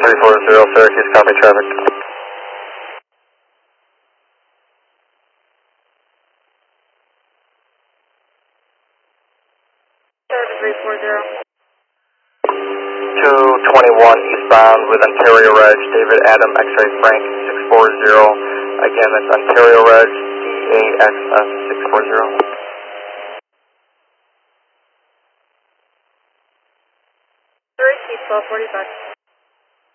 340 Syracuse, copy traffic. Syracuse 340. 221 eastbound with Ontario Reg, David Adam X-ray Frank 640. Again, that's Ontario Reg, DAXS 640. Syracuse 1245.